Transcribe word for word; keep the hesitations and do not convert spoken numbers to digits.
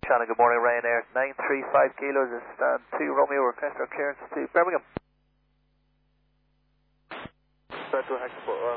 Shannon, good morning, Ryanair. nine three five kilos is stand two Romeo, request our clearance to Birmingham. Central Hexport,